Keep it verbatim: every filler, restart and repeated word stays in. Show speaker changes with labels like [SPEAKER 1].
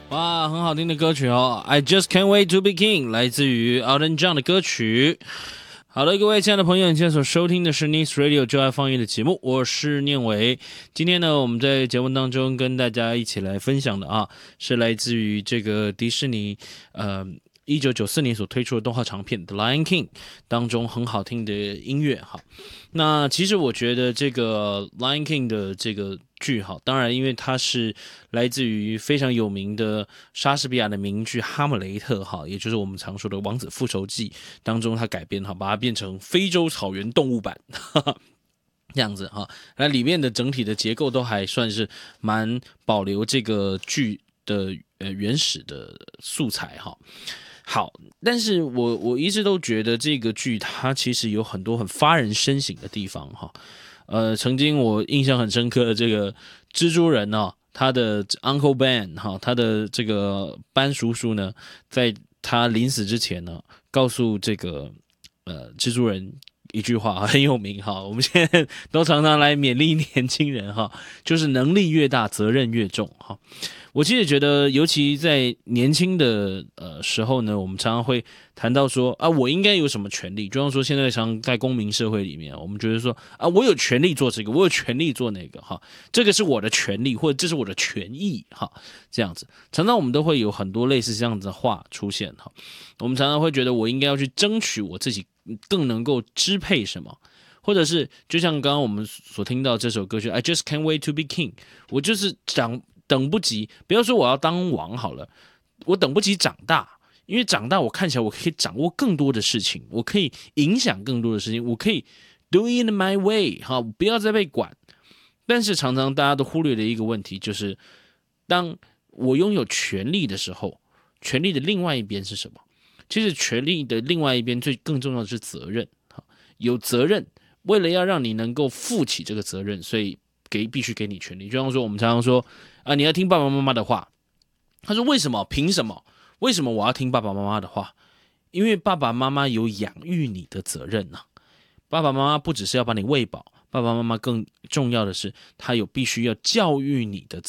[SPEAKER 1] 哇，很好听的歌曲哦 ！I just can't wait to be king， 来自于 Elton John 的歌曲。好的，各位亲爱的朋友，你现在所收听的是 Nice Radio 就爱放音的节目，我是念伟。今天呢，我们在节目当中跟大家一起来分享的啊，是来自于这个迪士尼呃一九九四年所推出的动画长片《The Lion King》当中很好听的音乐哈。那其实我觉得这个《Lion King》的这个剧哈，当然因为它是来自于非常有名的莎士比亚的名剧《哈姆雷特》哈，也就是我们常说的《王子复仇记》当中它改编哈，把它变成非洲草原动物版。哈哈这样子哈，那里面的整体的结构都还算是蛮保留这个剧的呃原始的素材哈。好，但是我我一直都觉得这个剧它其实有很多很发人深省的地方哈。呃，曾经我印象很深刻的这个蜘蛛人哦，他的 Uncle Ben 哈，他的这个班叔叔呢，在他临死之前呢，告诉这个呃蜘蛛人一句话很有名哈，我们现在都常常来勉励年轻人哈，就是能力越大，责任越重哈。我其实觉得，尤其在年轻的呃时候呢，我们常常会谈到说啊，我应该有什么权利？就像说现在常在公民社会里面，我们觉得说啊，我有权利做这个，我有权利做那个，哈，这个是我的权利，或者这是我的权益，哈，这样子，常常我们都会有很多类似这样子的话出现，哈，我们常常会觉得我应该要去争取我自己更能够支配什么。或者是就像刚刚我们所听到这首歌曲 I just can't wait to be king， 我就是长等不及，不要说我要当王好了，我等不及长大，因为长大我看起来我可以掌握更多的事情，我可以影响更多的事情，我可以 do it my way， 好，不要再被管。但是常常大家都忽略的一个问题就是，当我拥有权力的时候，权力的另外一边是什么？其实权力的另外一边最更重要的是责任，有责任。为了要让你能够负起这个责任，所以给必须给你权利。就像说，我们常常说啊，你要听爸爸妈妈的话。他说为什么？凭什么？为什么我要听爸爸妈妈的话？因为爸爸妈妈有养育你的责任呐、啊。爸爸妈妈不只是要把你喂饱，爸爸妈妈更重要的是，他有必须要教育你的责